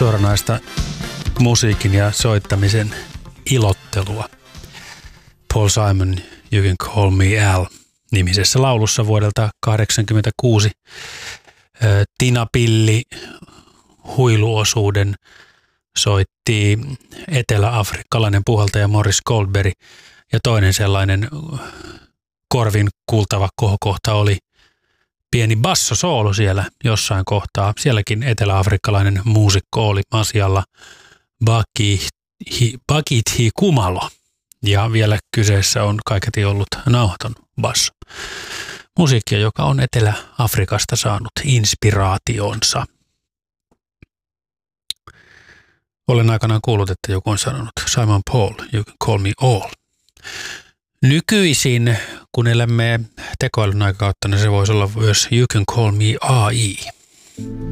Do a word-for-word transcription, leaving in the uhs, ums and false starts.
suoranaista musiikin ja soittamisen ilottelua. Paul Simon, You Can Call Me Al -nimisessä laulussa vuodelta kahdeksankymmentäkuusi. Tina Pilli huiluosuuden soitti etelä-afrikkalainen puhaltaja Morris Goldberg, ja toinen sellainen korvin kuultava kohokohta oli pieni bassosoolo siellä jossain kohtaa. Sielläkin etelä-afrikkalainen muusikko oli asialla, Bakithi Kumalo. Ja vielä kyseessä on kaiketi ollut nauhaton basso. Musiikkia, joka on Etelä-Afrikasta saanut inspiraationsa. Olen aikanaan kuullut, että joku on sanonut Simon Paul, You Can Call Me All. Nykyisin, kun elämme tekoälyn aikakautta, niin se voisi olla myös You Can Call Me A I.